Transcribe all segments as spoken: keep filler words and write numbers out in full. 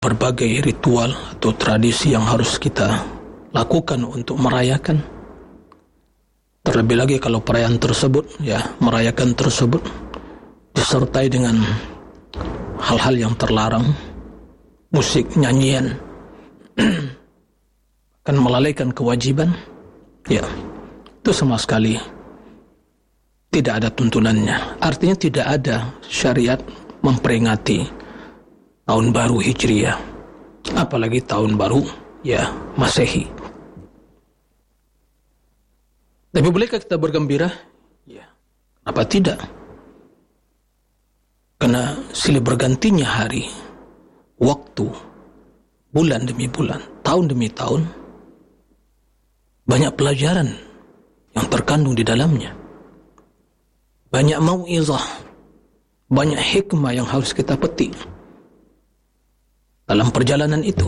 berbagai ritual atau tradisi yang harus kita lakukan untuk merayakan. Terlebih lagi kalau perayaan tersebut, ya, merayakan tersebut disertai dengan hal-hal yang terlarang, musik, nyanyian, akan melalaikan kewajiban, ya, itu sama sekali tidak ada tuntunannya. Artinya tidak ada syariat memperingati tahun baru Hijriah, apalagi tahun baru, ya, Masehi. Tapi bolehkah kita bergembira? Ya, apa tidak? Karena silih bergantinya hari, waktu, bulan demi bulan, tahun demi tahun, banyak pelajaran yang terkandung di dalamnya. Banyak mau'izah, banyak hikmah yang harus kita petik dalam perjalanan itu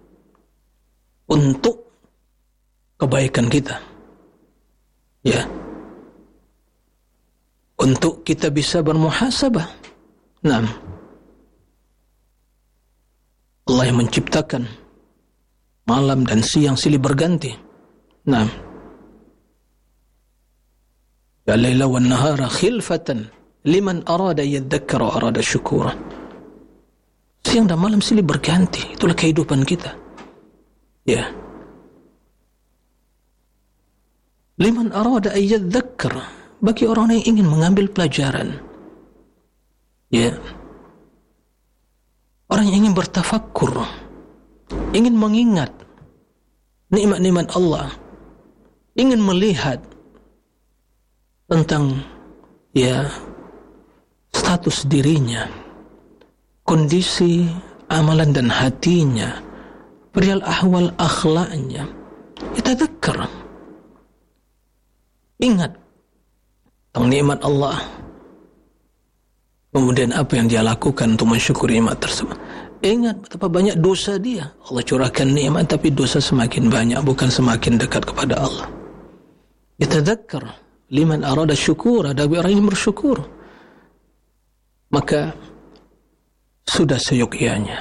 untuk kebaikan kita, ya, untuk kita bisa bermuhasabah. Nah, Allah yang menciptakan malam dan siang silih berganti. Nah, ya laila wan nahara khilfatan liman arada yadzakkara wa arada syukura. Siang dan malam silih berganti, itulah kehidupan kita, ya. Liman arada yadzakkara, bagi orang yang ingin mengambil pelajaran, ya, orang yang ingin bertafakkur, ingin mengingat nikmat-nikmat Allah, ingin melihat tentang, ya, status dirinya, kondisi amalan dan hatinya, perihal ahwal akhlaknya, yatadzakkar, ingat tentang nikmat Allah, kemudian apa yang dia lakukan untuk mensyukuri nikmat tersebut. Ingat betapa banyak dosa dia. Allah curahkan nikmat tapi dosa semakin banyak, bukan semakin dekat kepada Allah. Yatadzakkar liman arada syukur, ada orang yang bersyukur, maka sudah seyogyanya.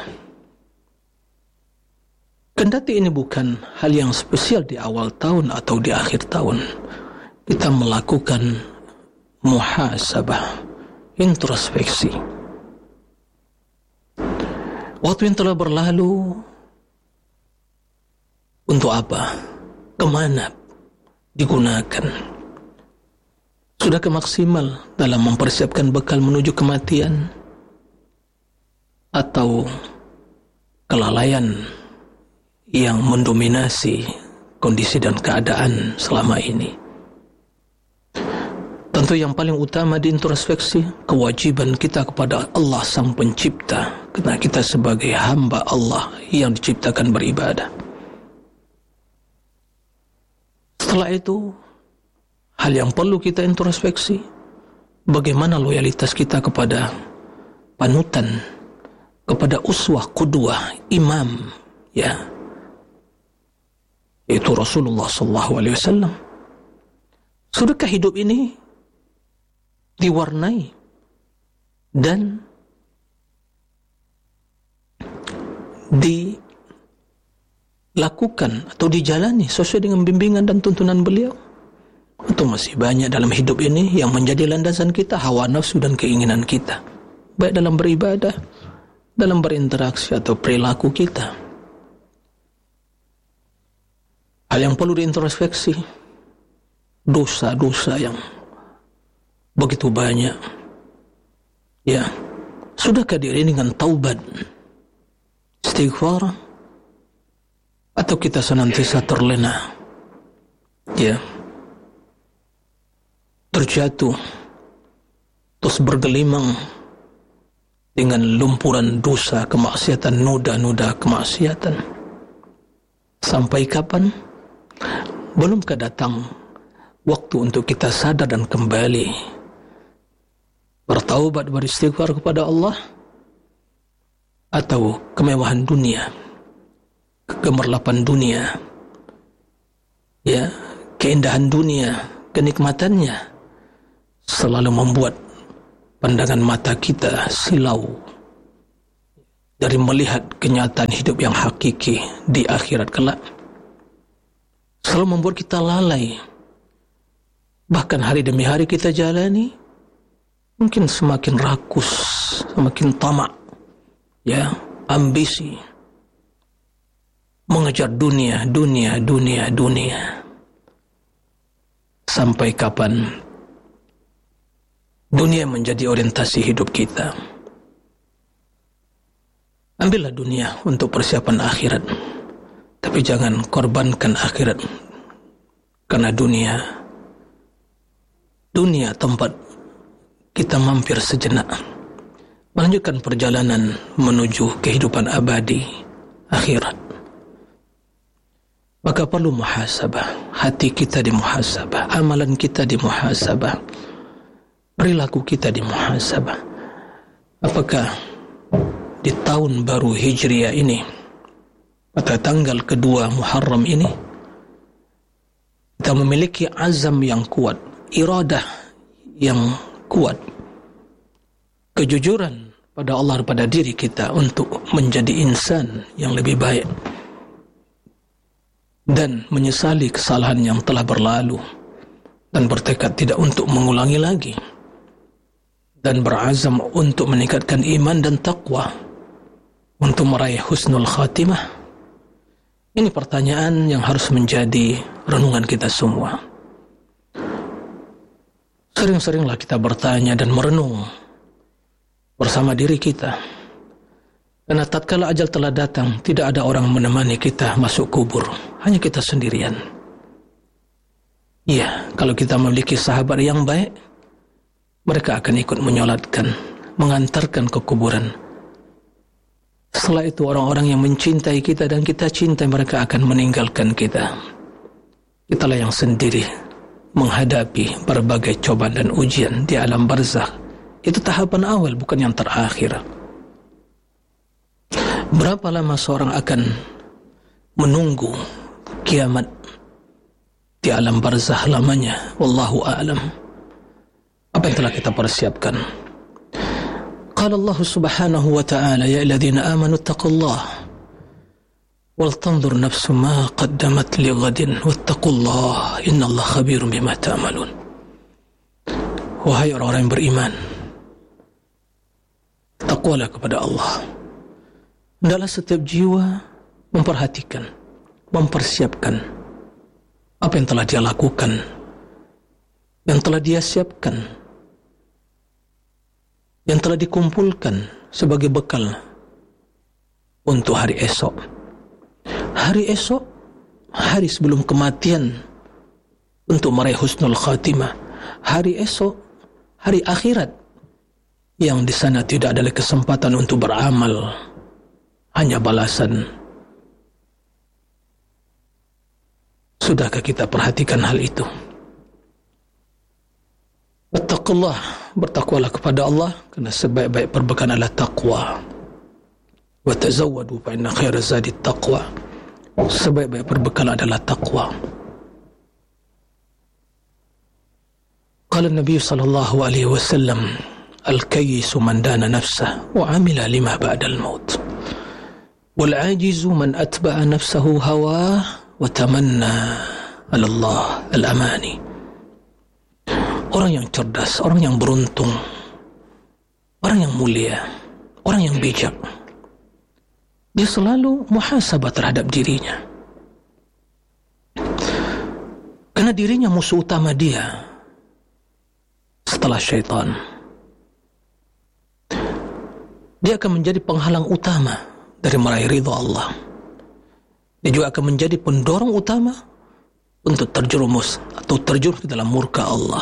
Kendati ini bukan hal yang spesial di awal tahun atau di akhir tahun, kita melakukan muhasabah, introspeksi. Waktu yang telah berlalu, untuk apa? Kemana digunakan? Sudahkah maksimal dalam mempersiapkan bekal menuju kematian? Atau kelalaian yang mendominasi kondisi dan keadaan selama ini? Tentu yang paling utama di introspeksi, kewajiban kita kepada Allah Sang Pencipta, karena kita sebagai hamba Allah yang diciptakan beribadah. Setelah itu, hal yang perlu kita introspeksi, bagaimana loyalitas kita kepada panutan, kepada uswah, qudwah, imam, ya, yaitu Rasulullah sallallahu alaihi wasallam. Sudahkah hidup ini diwarnai dan dilakukan atau dijalani sesuai dengan bimbingan dan tuntunan beliau? Atau masih banyak dalam hidup ini yang menjadi landasan kita hawa nafsu dan keinginan kita, baik dalam beribadah, dalam berinteraksi atau perilaku kita? Hal yang perlu diintrospeksi, dosa-dosa yang begitu banyak, ya, sudahkah diiringi dengan taubat, istighfar, atau kita senantiasa terlena, ya, terjatuh terus bergelimang dengan lumpuran dosa, kemaksiatan, noda-noda kemaksiatan? Sampai kapan? Belumkah datang waktu untuk kita sadar dan kembali bertaubat, beristighfar kepada Allah? Atau kemewahan dunia, kegemerlapan dunia, ya, keindahan dunia, kenikmatannya selalu membuat pandangan mata kita silau, dari melihat kenyataan hidup yang hakiki di akhirat kelak, selalu membuat kita lalai. Bahkan hari demi hari kita jalani, mungkin semakin rakus, semakin tamak, ya, ambisi, mengejar dunia, dunia, dunia, dunia. Sampai kapan dunia menjadi orientasi hidup kita? Ambillah dunia untuk persiapan akhirat, tapi jangan korbankan akhirat karena dunia. Dunia tempat kita mampir sejenak, melanjutkan perjalanan menuju kehidupan abadi akhirat. Maka perlu muhasabah, hati kita dimuhasabah, amalan kita dimuhasabah, perilaku kita dimuhasabah. Apakah di tahun baru Hijriah ini, pada tanggal kedua Muharram ini, kita memiliki azam yang kuat, iradah yang kuat, kejujuran pada Allah, pada diri kita untuk menjadi insan yang lebih baik dan menyesali kesalahan yang telah berlalu dan bertekad tidak untuk mengulangi lagi dan berazam untuk meningkatkan iman dan taqwa untuk meraih husnul khatimah. Ini pertanyaan yang harus menjadi renungan kita semua. Sering-seringlah kita bertanya dan merenung bersama diri kita, karena tatkala ajal telah datang, tidak ada orang menemani kita masuk kubur, hanya kita sendirian. Ya, kalau kita memiliki sahabat yang baik, mereka akan ikut menyolatkan, mengantarkan ke kuburan. Setelah itu orang-orang yang mencintai kita dan kita cintai, mereka akan meninggalkan kita. Kitalah yang sendiri menghadapi berbagai cobaan dan ujian di alam barzakh. Itu tahapan awal, bukan yang terakhir. Berapa lama seorang akan menunggu kiamat di alam barzakh lamanya? Wallahu a'lam. Apa yang telah kita persiapkan? Qala Allah subhanahu wa ta'ala, ya ayyuhalladzina amanu taqullaha wal tanzur nafsu ma qaddamat lighadin wattaqullaha innallaha khabirun bima ta'malun. Wahai orang-orang yang beriman, takwalah kepada Allah. Hendaklah setiap jiwa memperhatikan, mempersiapkan apa yang telah dia lakukan, yang telah dia siapkan, yang telah dikumpulkan sebagai bekal untuk hari esok. Hari esok, hari sebelum kematian, untuk meraih husnul khatimah. Hari esok, hari akhirat, yang di sana tidak ada kesempatan untuk beramal, hanya balasan. Sudahkah kita perhatikan hal itu? Wattaqullah, bertakwalah kepada Allah, kerana sebaik-baik perbekalan adalah taqwa. Wa tazawwadu fa inna khairaz zadi taqwa. Sebaik-baik perbekalan adalah taqwa. Qala Nabi sallallahu alaihi wasallam, al-kayyisu man dana nafsah wa amila lima ba'dal maut. والعاجز من أتبع نفسه هواه وتمنى على الله الأماني. Orang yang cerdas, orang yang beruntung, orang yang mulia, orang yang bijak, dia selalu muhasabah terhadap dirinya, karena dirinya musuh utama dia setelah syaitan. Dia akan menjadi penghalang utama dari meraih ridha Allah. Dia juga akan menjadi pendorong utama untuk terjerumus atau terjun ke dalam murka Allah.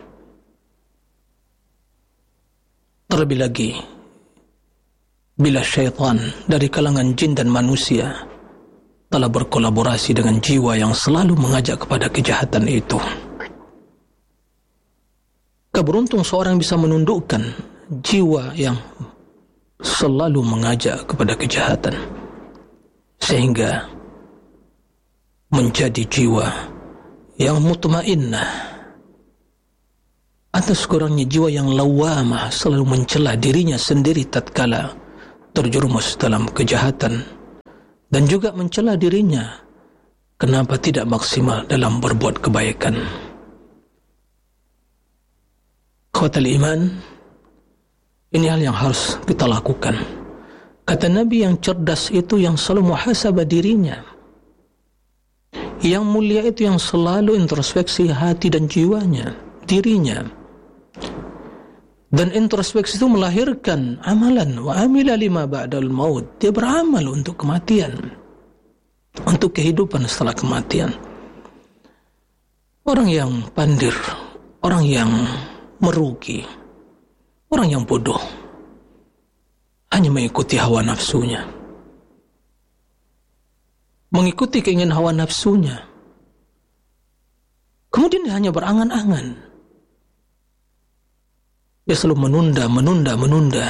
Terlebih lagi bila syaitan dari kalangan jin dan manusia telah berkolaborasi dengan jiwa yang selalu mengajak kepada kejahatan itu. Keberuntung seorang bisa menundukkan jiwa yang selalu mengajak kepada kejahatan, sehingga menjadi jiwa yang mutmainnah, atas kurangnya jiwa yang lawamah, selalu mencela dirinya sendiri tatkala terjerumus dalam kejahatan dan juga mencela dirinya kenapa tidak maksimal dalam berbuat kebaikan. Ikhwatal iman, ini hal yang harus kita lakukan. Kata Nabi, yang cerdas itu yang selalu muhasabah dirinya. Yang mulia itu yang selalu introspeksi hati dan jiwanya, dirinya. Dan introspeksi itu melahirkan amalan. Wa amila lima ba'dal maut. Dia beramal untuk kematian, untuk kehidupan setelah kematian. Orang yang pandir, orang yang merugi, orang yang bodoh, hanya mengikuti hawa nafsunya, mengikuti keinginan hawa nafsunya, kemudian dia hanya berangan-angan. Dia selalu menunda, menunda, menunda.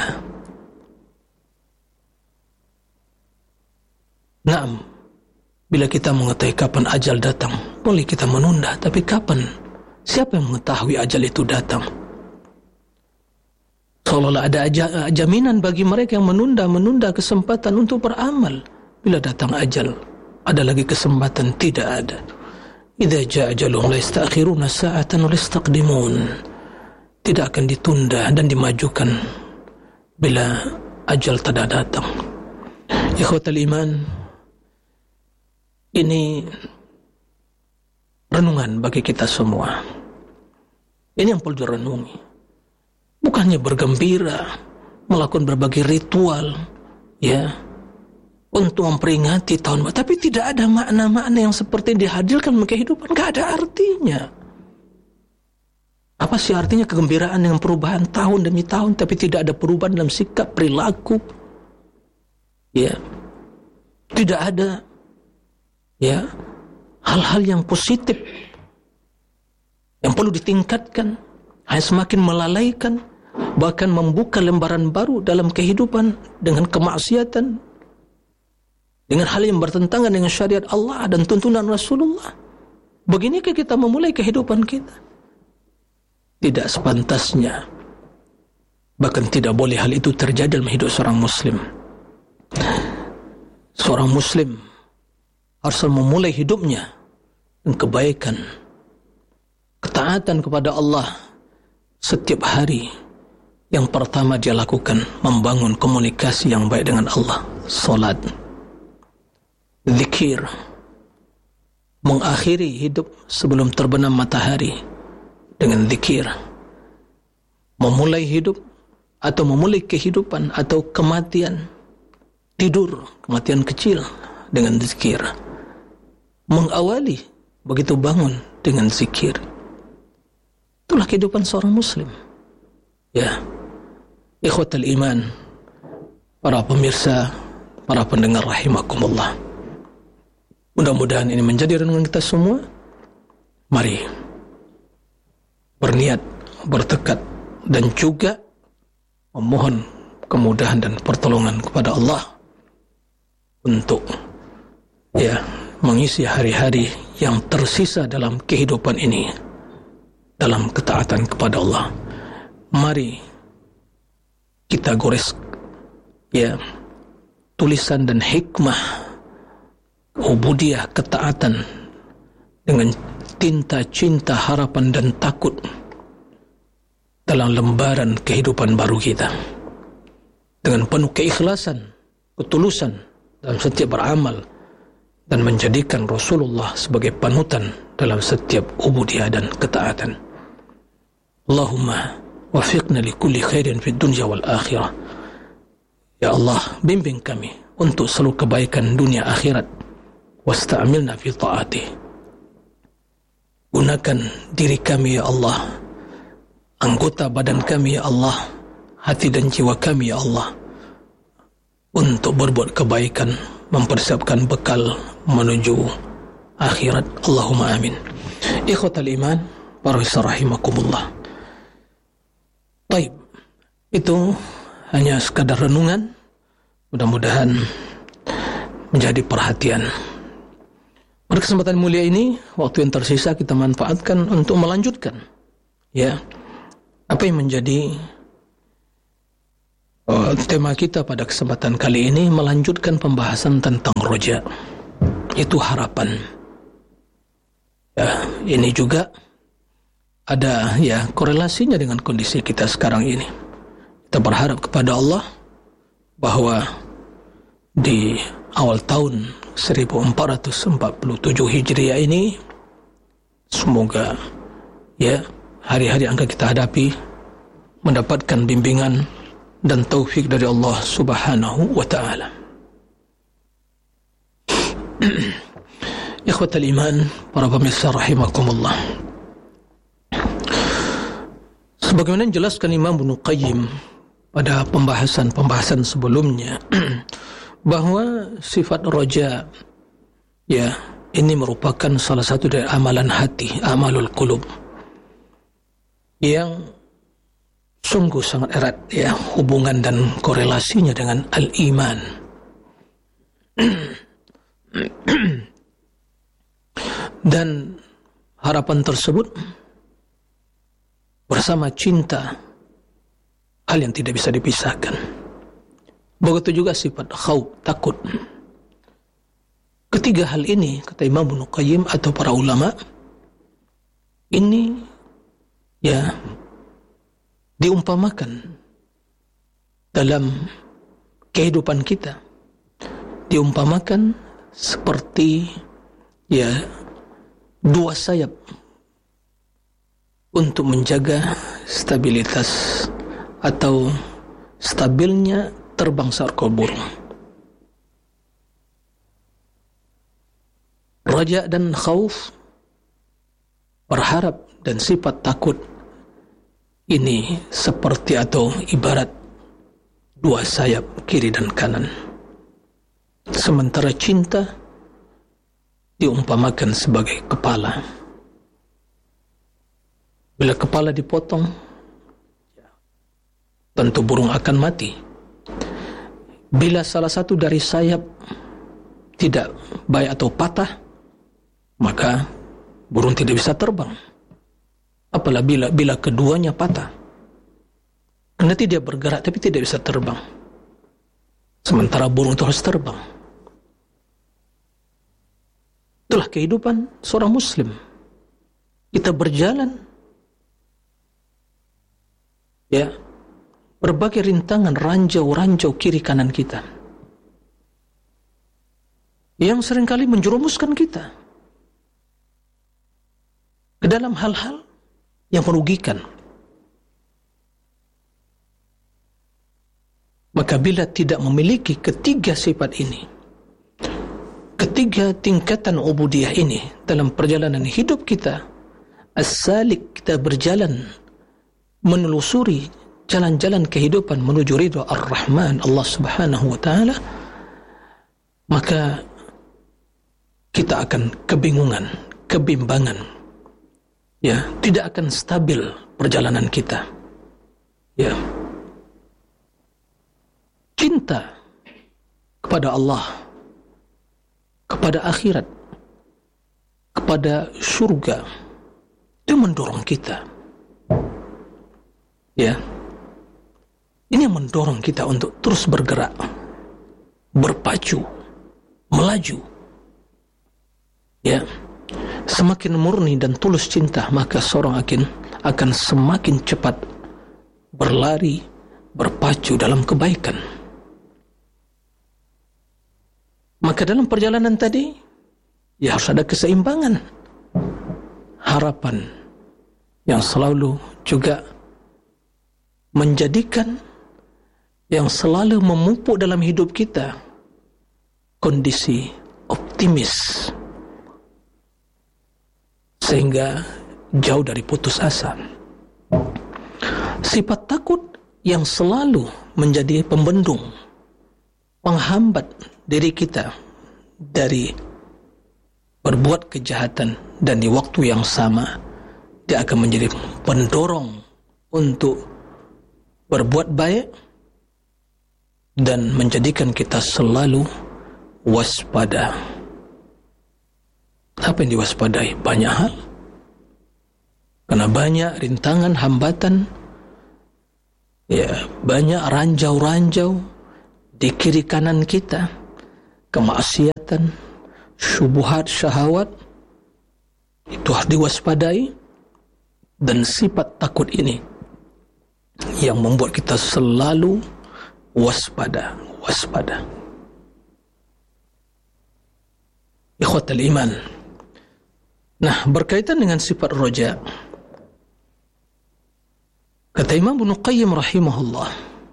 Naam, bila kita mengetahui kapan ajal datang, boleh kita menunda, tapi kapan? Siapa yang mengetahui ajal itu datang? Seolah-olah ada jaminan bagi mereka yang menunda-menunda kesempatan untuk beramal. Bila datang ajal, ada lagi kesempatan? Tidak ada. Idza jaa ajaluhum la yastakhiruna sa'atan wa la yastaqdimun. Tidak akan ditunda dan dimajukan bila ajal tidak datang. Ikhwatal iman, ini renungan bagi kita semua. Ini yang perlu direnungi. Bukannya bergembira, melakukan berbagai ritual, ya, untuk memperingati tahun baru, tapi tidak ada makna-makna yang seperti dihadirkan dalam kehidupan, gak ada artinya. Apa sih artinya kegembiraan dengan perubahan tahun demi tahun, tapi tidak ada perubahan dalam sikap, perilaku, ya, tidak ada, ya, hal-hal yang positif yang perlu ditingkatkan, hanya semakin melalaikan, bahkan membuka lembaran baru dalam kehidupan dengan kemaksiatan, dengan hal yang bertentangan dengan syariat Allah dan tuntunan Rasulullah. Beginikah kita memulai kehidupan kita? Tidak sepantasnya, bahkan tidak boleh hal itu terjadi dalam hidup seorang muslim. Seorang muslim harus memulai hidupnya dengan kebaikan, ketaatan kepada Allah setiap hari. Yang pertama dia lakukan, membangun komunikasi yang baik dengan Allah. Salat, zikir, mengakhiri hidup sebelum terbenam matahari dengan zikir, memulai hidup atau memulai kehidupan atau kematian, tidur, kematian kecil dengan zikir, mengawali begitu bangun dengan zikir. Itulah kehidupan seorang muslim. Ya, ikhwatal iman, para pemirsa, para pendengar rahimakumullah, mudah-mudahan ini menjadi renungan kita semua. Mari berniat, bertekad, dan juga memohon kemudahan dan pertolongan kepada Allah untuk, ya, mengisi hari-hari yang tersisa dalam kehidupan ini dalam ketaatan kepada Allah. Mari kita gores, ya, tulisan dan hikmah ubudiyah, ketaatan dengan tinta cinta, harapan dan takut dalam lembaran kehidupan baru kita, dengan penuh keikhlasan, ketulusan dalam setiap beramal, dan menjadikan Rasulullah sebagai panutan dalam setiap ubudiyah dan ketaatan. Allahumma wafiqna li kulli khairin fid dunya wal akhirah. Ya Allah, bimbing kami untuk seluruh kebaikan dunia akhirat. Wasta'amilna fi ta'atih. Gunakan diri kami ya Allah, anggota badan kami ya Allah, hati dan jiwa kami ya Allah, untuk berbuat kebaikan, mempersiapkan bekal menuju akhirat. Allahumma amin. Ikhwatal iman, para rahimakumullah. Baik, itu hanya sekadar renungan, mudah-mudahan menjadi perhatian. Pada kesempatan mulia ini, waktu yang tersisa kita manfaatkan untuk melanjutkan, ya, apa yang menjadi Uh, tema kita pada kesempatan kali ini melanjutkan pembahasan tentang roja, itu harapan. Ya, ini juga ada ya korelasinya dengan kondisi kita sekarang ini. Kita berharap kepada Allah bahwa di awal tahun seribu empat ratus empat puluh tujuh Hijriah ini, semoga ya hari-hari yang akan kita hadapi mendapatkan bimbingan dan taufik dari Allah Subhanahu wa ta'ala. Ikhwatal iman, para pemirsa rahimakumullah. Sebagaimana dijelaskan Imam Ibnu Qayyim pada pembahasan-pembahasan sebelumnya, bahwa sifat roja ya ini merupakan salah satu dari amalan hati, amalul qulub, yang sungguh sangat erat ya hubungan dan korelasinya dengan al-iman. Dan harapan tersebut bersama cinta, hal yang tidak bisa dipisahkan. Begitu juga sifat khauf, takut. Ketiga hal ini, kata Imam Ibnu Qayyim atau para ulama, ini ya diumpamakan dalam kehidupan kita, diumpamakan seperti ya dua sayap untuk menjaga stabilitas atau stabilnya terbang seekor burung. Raja dan khauf, berharap dan sifat takut, ini seperti atau ibarat dua sayap kiri dan kanan. Sementara cinta diumpamakan sebagai kepala. Bila kepala dipotong, tentu burung akan mati. Bila salah satu dari sayap tidak baik atau patah, maka burung tidak bisa terbang. Apalagi bila, bila keduanya patah. Nanti dia bergerak tapi tidak bisa terbang. Sementara burung itu harus terbang. Itulah kehidupan seorang muslim. Kita berjalan, ya, berbagai rintangan, ranjau-ranjau kiri kanan kita, yang seringkali menjerumuskan kita ke dalam hal-hal yang merugikan. Maka bila tidak memiliki ketiga sifat ini, ketiga tingkatan ubudiyah ini dalam perjalanan hidup kita, as-salik, kita berjalan menelusuri jalan-jalan kehidupan menuju ridha ar-Rahman, Allah Subhanahu wa ta'ala, maka kita akan kebingungan, kebimbangan, ya, tidak akan stabil perjalanan kita. Ya. Cinta kepada Allah, kepada akhirat, kepada surga, itu mendorong kita. Ya. Ini yang mendorong kita untuk terus bergerak, berpacu, melaju. Ya. Semakin murni dan tulus cinta, maka seorang akan, akan semakin cepat berlari, berpacu dalam kebaikan. Maka dalam perjalanan tadi, ya harus ada keseimbangan. Harapan yang selalu juga menjadikan, yang selalu memupuk dalam hidup kita kondisi optimis, sehingga jauh dari putus asa. Sifat takut yang selalu menjadi pembendung, penghambat diri kita dari berbuat kejahatan, dan di waktu yang sama dia akan menjadi pendorong untuk berbuat baik dan menjadikan kita selalu waspada. Apa yang diwaspadai? Banyak hal. Karena banyak rintangan, hambatan Ya, banyak ranjau-ranjau di kiri kanan kita, kemaksiatan, syubhat, syahwat, itu harus diwaspadai. Dan sifat takut ini yang membuat kita selalu waspada, waspada. Ikhwatal iman. Nah, berkaitan dengan sifat roja, kata Imam Ibnu Qayyim rahimahullah,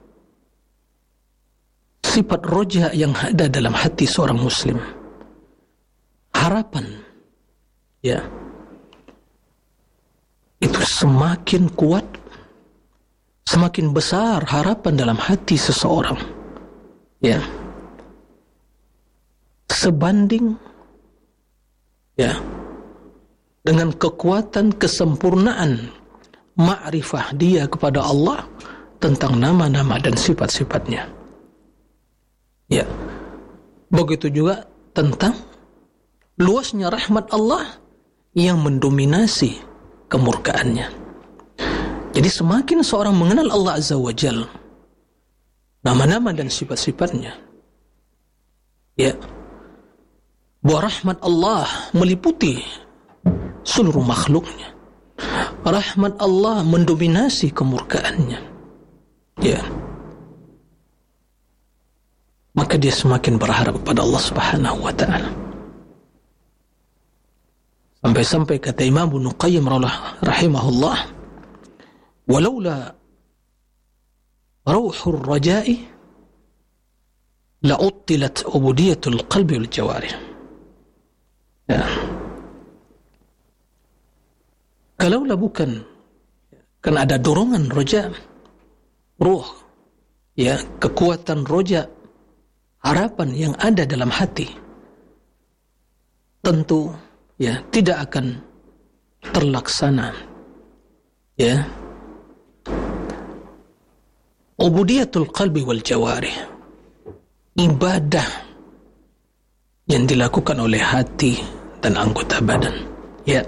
sifat roja yang ada dalam hati seorang muslim, harapan, ya, itu semakin kuat, semakin besar harapan dalam hati seseorang, ya, sebanding, ya, dengan kekuatan kesempurnaan ma'rifah dia kepada Allah tentang nama-nama dan sifat-sifatnya. Ya, begitu juga tentang luasnya rahmat Allah yang mendominasi kemurkaannya. Jadi semakin seorang mengenal Allah Azza wa Jal, nama-nama dan sifat-sifatnya, ya, bahwa rahmat Allah meliputi seluruh makhluknya, rahmat Allah mendominasi kemurkaannya, ya, maka dia semakin berharap kepada Allah Subhanahu wa ta'ala. Sampai-sampai kata Imam Ibnu Qayyim rahimahullah, walaula rauhur raja'i la'uttilat ubudiyatul qalbi wal jawarih. Ya. Kalaulah bukan kan ada dorongan roja, ruh, ya, kekuatan roja, harapan yang ada dalam hati, tentu, ya, tidak akan terlaksana, ya, ubudiyatul qalbi wal jawarih, ibadah yang dilakukan oleh hati dan anggota badan, ya.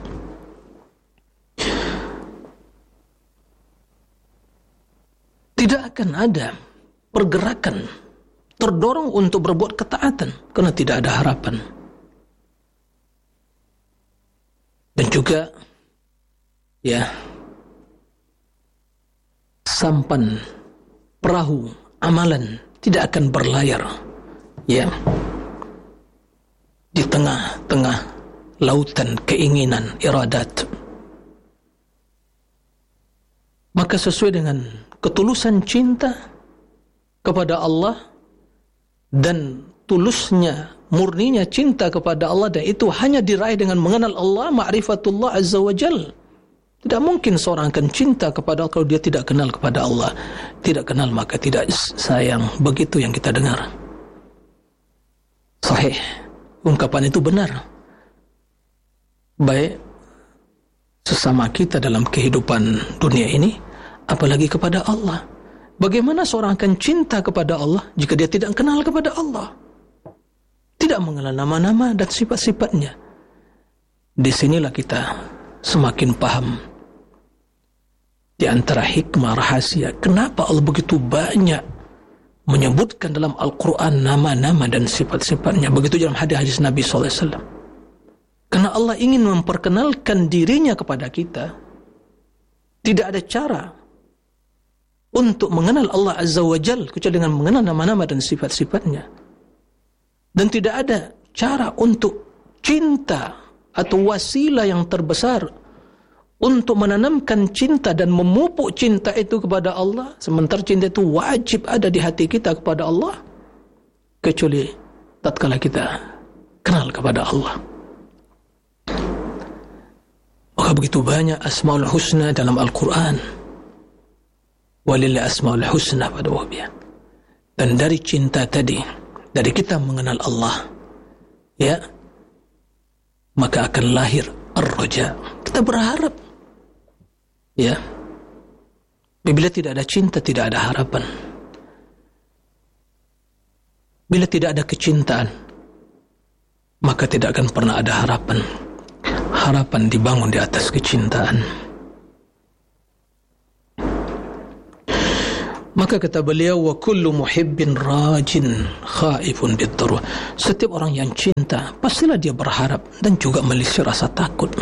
Tidak akan ada pergerakan terdorong untuk berbuat ketaatan karena tidak ada harapan. Dan juga, ya, sampan perahu amalan tidak akan berlayar, ya, di tengah-tengah lautan keinginan, iradat. Maka sesuai dengan ketulusan cinta kepada Allah dan tulusnya, murninya cinta kepada Allah, dan itu hanya diraih dengan mengenal Allah, ma'rifatullah azza wa jal. Tidak mungkin seorang akan cinta kepada Allah kalau dia tidak kenal kepada Allah. Tidak kenal maka tidak sayang. Begitu yang kita dengar. Sahih, ungkapan itu benar. Baik sesama kita dalam kehidupan dunia ini, apalagi kepada Allah. Bagaimana seorang akan cinta kepada Allah jika dia tidak kenal kepada Allah, tidak mengenal nama-nama dan sifat-sifatnya? Di sinilah kita semakin paham di antara hikmah rahasia kenapa Allah begitu banyak menyebutkan dalam Al-Quran nama-nama dan sifat-sifatnya. Begitu dalam hadis-hadis Nabi sallallahu alaihi wasallam. Karena Allah ingin memperkenalkan dirinya kepada kita. Tidak ada cara untuk mengenal Allah Azza wa Jal kecuali dengan mengenal nama-nama dan sifat-sifatnya. Dan tidak ada cara untuk cinta atau wasilah yang terbesar untuk menanamkan cinta dan memupuk cinta itu kepada Allah, sementara cinta itu wajib ada di hati kita kepada Allah, kecuali tatkala kita kenal kepada Allah. Maka begitu banyak Asmaul Husna dalam Al-Quran. Walillahi Asmaul Husna pada wahbian. Dan dari cinta tadi, dari kita mengenal Allah, ya, maka akan lahir ar-raja. Kita berharap, ya. Bila tidak ada cinta, tidak ada harapan. Bila tidak ada kecintaan, maka tidak akan pernah ada harapan. Harapan dibangun di atas kecintaan. Maka kata beliau, wa kullu muhibbin rajin khaifun bid-darur. Setiap orang yang cinta pastilah dia berharap dan juga memiliki rasa takut.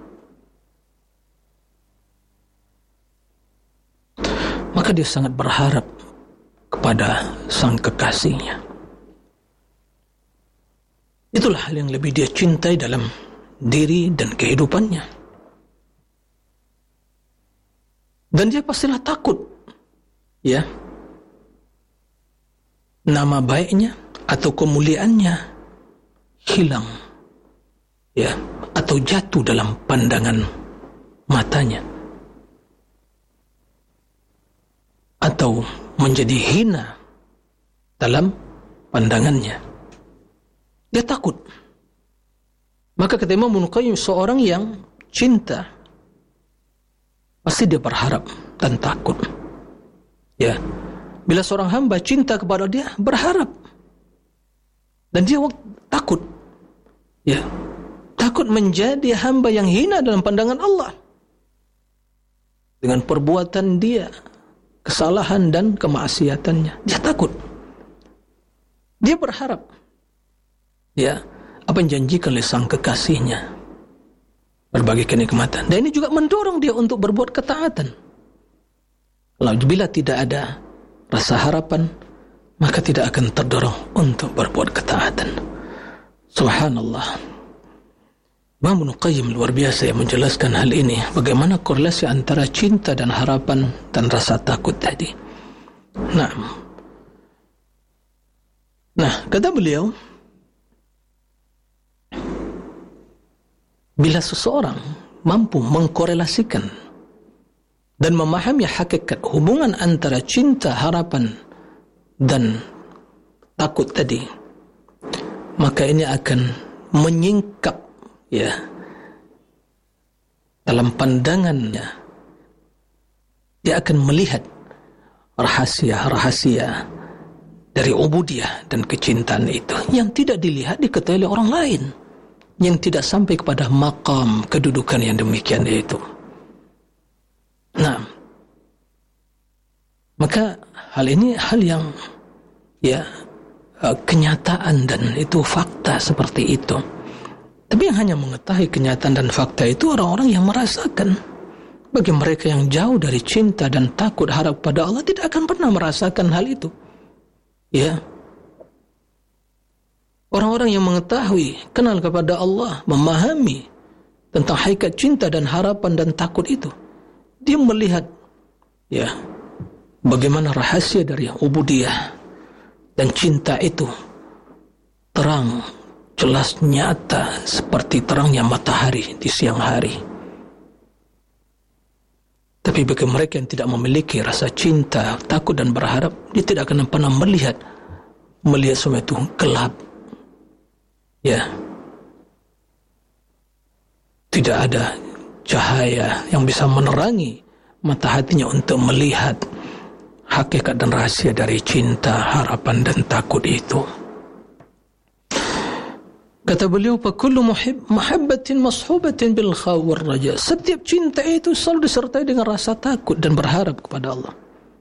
Maka dia sangat berharap kepada sang kekasihnya. Itulah hal yang lebih dia cintai dalam diri dan kehidupannya. Dan dia pastilah takut, ya, nama baiknya atau kemuliaannya hilang, ya, atau jatuh dalam pandangan matanya, atau menjadi hina dalam pandangannya. Dia takut. Maka kata Imam Ibnu Qayyim, seorang yang cinta pasti dia berharap dan takut. Ya, bila seorang hamba cinta kepada dia, berharap dan dia takut. Ya, takut menjadi hamba yang hina dalam pandangan Allah dengan perbuatan dia, kesalahan dan kemaksiatannya. Dia takut. Dia berharap, ya, apa yang janjikan oleh sang kekasihnya, berbagai kenikmatan. Dan ini juga mendorong dia untuk berbuat ketaatan. Lalu bila tidak ada rasa harapan, maka tidak akan terdorong untuk berbuat ketaatan. Subhanallah. Imam Ibnu Qayyim luar biasa yang menjelaskan hal ini, bagaimana korelasi antara cinta dan harapan dan rasa takut tadi. Nah, nah kata beliau, bila seseorang mampu mengkorelasikan dan memahami hakikat hubungan antara cinta, harapan dan takut tadi, maka ini akan menyingkap, ya, dalam pandangannya. Dia akan melihat rahasia-rahasia dari ubudiyah dan kecintaan itu yang tidak dilihat, diketahui oleh orang lain, yang tidak sampai kepada maqam kedudukan yang demikian itu. Nah, maka hal ini hal yang, ya, kenyataan dan itu fakta seperti itu. Tapi yang hanya mengetahui kenyataan dan fakta itu orang-orang yang merasakan. Bagi mereka yang jauh dari cinta dan takut harap pada Allah, tidak akan pernah merasakan hal itu. Ya, orang-orang yang mengetahui, kenal kepada Allah, memahami tentang hakikat cinta dan harapan dan takut itu, dia melihat, ya, bagaimana rahasia dari ubudiyah dan cinta itu terang, jelas, nyata, seperti terangnya matahari di siang hari. Tapi bagi mereka yang tidak memiliki rasa cinta, takut dan berharap, dia tidak akan pernah melihat melihat semua itu gelap. Ya, tidak ada cahaya yang bisa menerangi mata hatinya untuk melihat hakikat dan rahasia dari cinta, harapan dan takut itu. Kata beliau, فَكُلُّ مَحَبَّةٍ مَصْحُوبَةٍ بِالْخَوْفِ وَالرَّجَاءِ. Setiap cinta itu selalu disertai dengan rasa takut dan berharap kepada Allah.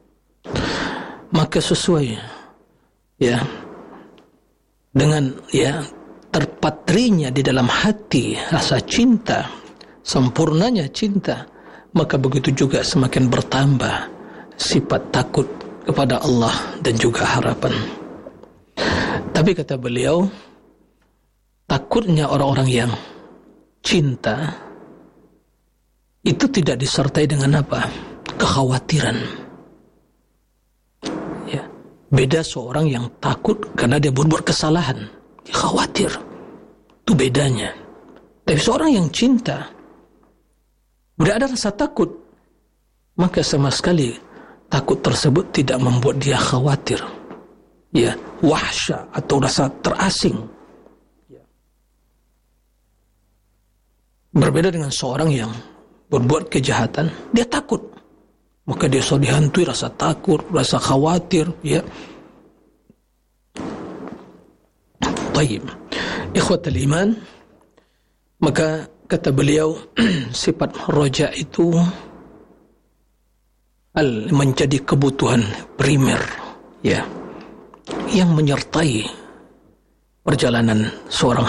Maka sesuai, ya, dengan, ya, terpatrinya di dalam hati rasa cinta, sempurnanya cinta, maka begitu juga semakin bertambah sifat takut kepada Allah dan juga harapan. Tapi kata beliau, takutnya orang-orang yang cinta itu tidak disertai dengan apa? Kekhawatiran. Ya, beda seorang yang takut karena dia berbuat kesalahan, dia khawatir. Itu bedanya. Tapi seorang yang cinta, tidak ada rasa takut, maka sama sekali takut tersebut tidak membuat dia khawatir, ya, wahsya atau rasa terasing. Berbeda dengan seorang yang berbuat kejahatan, dia takut, maka dia selalu dihantui rasa takut, rasa khawatir, ya. Taib, ikhwatul iman, maka kata beliau, sifat roja itu al menjadi kebutuhan primer, ya, yang menyertai perjalanan seorang